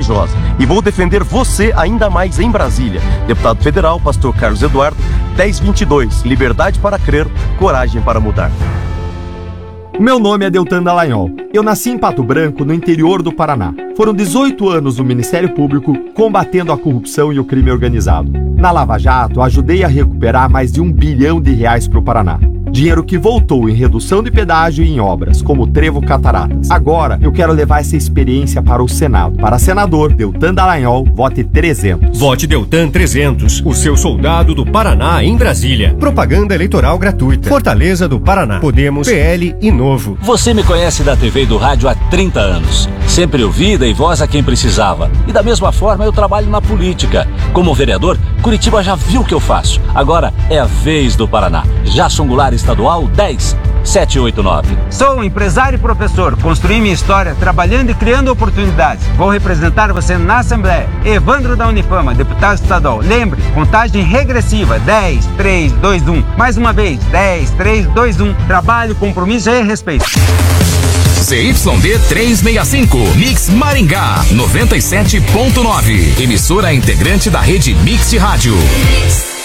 Varejões e vou defender você ainda mais em Brasília. Deputado Federal, Pastor Carlos Eduardo, 1022, liberdade para crer, coragem para mudar. Meu nome é Deltan Dallagnol. Eu nasci em Pato Branco, no interior do Paraná. Foram 18 anos no Ministério Público combatendo a corrupção e o crime organizado. Na Lava Jato, ajudei a recuperar mais de R$1 bilhão para o Paraná. Dinheiro que voltou em redução de pedágio e em obras, como o Trevo Cataratas. Agora, eu quero levar essa experiência para o Senado. Para senador, Deltan Dallagnol, vote 300. Vote Deltan 300, o seu soldado do Paraná em Brasília. Propaganda eleitoral gratuita. Fortaleza do Paraná. Podemos, PL e Novo. Você me conhece da TV e do rádio há 30 anos. Sempre ouvida e voz a quem precisava. E da mesma forma eu trabalho na política. Como vereador, Curitiba já viu o que eu faço. Agora é a vez do Paraná. Jason Goulart Estadual 10789. Sou empresário e professor. Construí minha história trabalhando e criando oportunidades. Vou representar você na Assembleia. Evandro da Unifama, deputado estadual. Lembre, contagem regressiva. 10, 3, 2, 1. Mais uma vez. 10, 3, 2, 1. Trabalho, compromisso e respeito. ZYD 365, Mix Maringá, 97.9. Emissora integrante da rede Mix de Rádio.